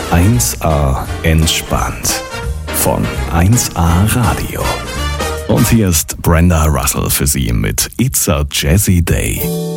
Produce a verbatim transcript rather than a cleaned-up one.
eins A entspannt von eins A Radio. Und hier ist Brenda Russell für Sie mit It's a Jazzy Day.